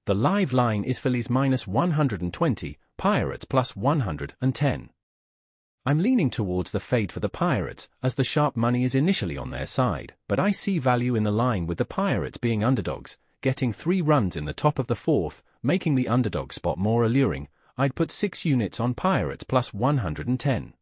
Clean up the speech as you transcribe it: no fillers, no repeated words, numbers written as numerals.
The live line is Phillies minus 120, Pirates plus 110. I'm leaning towards the fade for the Pirates, as the sharp money is initially on their side, but I see value in the line with the Pirates being underdogs, getting 3 runs in the top of the 4th, making the underdog spot more alluring. I'd put 6 units on Pirates plus 110.